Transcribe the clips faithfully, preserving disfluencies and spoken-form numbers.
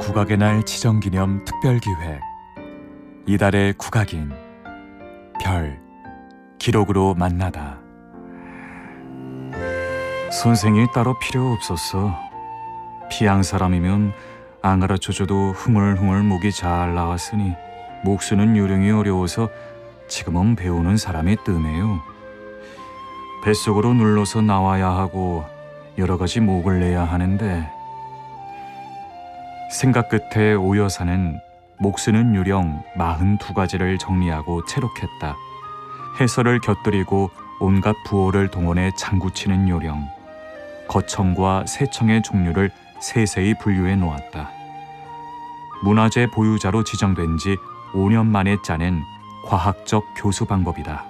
국악의 날 지정기념 특별기획. 이달의 국악인 별 기록으로 만나다. 선생이 따로 필요 없었어. 피양 사람이면 안 가르쳐줘도 흥얼흥얼 목이 잘 나왔으니 목 쓰는 요령이 어려워서 지금은 배우는 사람이 뜸해요. 뱃속으로 눌러서 나와야 하고 여러 가지 목을 내야 하는데, 생각 끝에 오 여사는 목 쓰는 요령 마흔두 가지를 정리하고 채록했다. 해설을 곁들이고 온갖 부호를 동원해 장구치는 요령, 거청과 세청의 종류를 세세히 분류해 놓았다. 문화재 보유자로 지정된 지 오 년 만에 짜낸 과학적 교수 방법이다.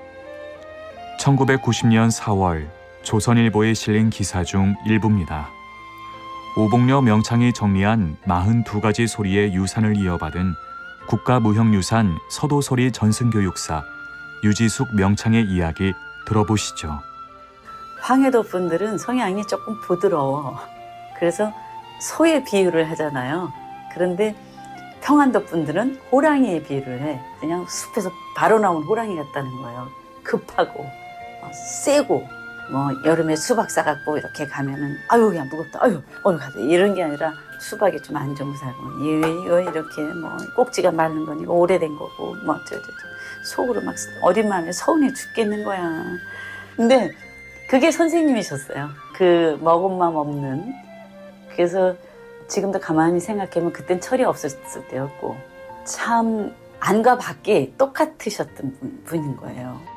천구백구십 년 사월 조선일보에 실린 기사 중 일부입니다. 오봉려 명창이 정리한 마흔두 가지 소리의 유산을 이어받은 국가무형유산 서도소리 전승교육사 유지숙 명창의 이야기 들어보시죠. 황해도 분들은 성향이 조금 부드러워. 그래서 소의 비유를 하잖아요. 그런데 평안도 분들은 호랑이의 비유를 해. 그냥 숲에서 바로 나온 호랑이 같다는 거예요. 급하고 어, 세고, 뭐 여름에 수박 싸갖고 이렇게 가면은 아유 그냥 무겁다, 아유 어휴 가자, 이런 게 아니라 수박이 좀 안 좋은 사람은 이거 이렇게 뭐 꼭지가 마른 거니까 오래된 거고 뭐 어쩌저쩌 속으로 막 어린 마음에 서운해 죽겠는 거야. 근데 그게 선생님이셨어요. 그 먹은 맘 없는. 그래서 지금도 가만히 생각하면 그땐 철이 없었을 때였고 참 안과 밖이 똑같으셨던 분, 분인 거예요.